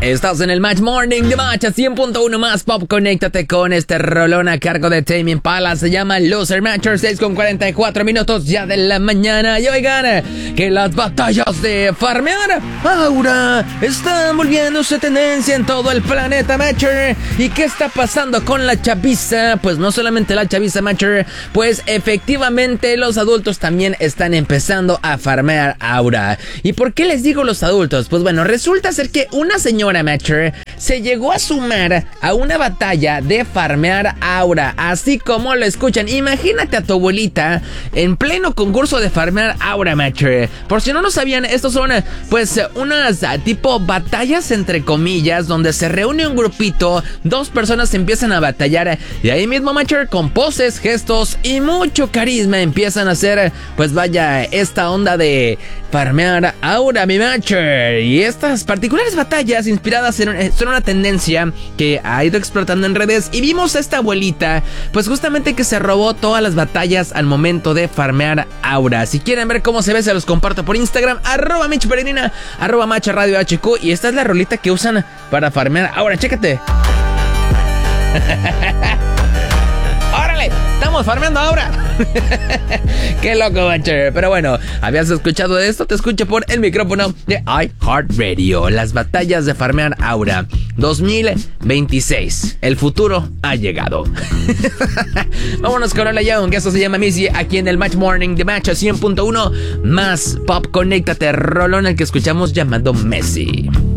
Estás en el Match Morning de Match a 100.1 más pop. Conéctate con este rolón a cargo de Tame Impala. Se llama Loser Matcher. 6:44 minutos ya de la mañana. Y oigan, que las batallas de farmear aura están volviéndose tendencia en todo el planeta Matcher. ¿Y qué está pasando con la chaviza? Pues no solamente la chaviza Matcher, pues efectivamente los adultos también están empezando a farmear aura. ¿Y por qué les digo los adultos? Pues bueno, resulta ser que una señora Matcher se llegó a sumar a una batalla de farmear aura, así como lo escuchan. Imagínate a tu abuelita en pleno concurso de farmear aura Matcher. Por si no lo sabían, estos son pues unas tipo batallas entre comillas, donde se reúne un grupito, dos personas empiezan a batallar y ahí mismo Matcher, con poses, gestos y mucho carisma, empiezan a hacer pues vaya esta onda de farmear aura mi Matcher. Y estas particulares batallas inspiradas son una tendencia que ha ido explotando en redes. Y vimos a esta abuelita pues justamente que se robó todas las batallas al momento de farmear aura. Si quieren ver cómo se ve, se los comparto por Instagram, @MitchPeregrina, @MatchRadioHQ. Y esta es la rolita que usan para farmear aura, chécate. ¡Órale! ¡Estamos farmeando ahora! ¡Qué loco, Matcher! Pero bueno, ¿habías escuchado de esto? Te escucho por el micrófono de iHeartRadio. Las batallas de farmear aura 2026. El futuro ha llegado. Vámonos con Ola Young, que esto se llama Missy, aquí en el Match Morning de Match a 100.1 más pop. Conéctate, rolón el que escuchamos llamado Messi.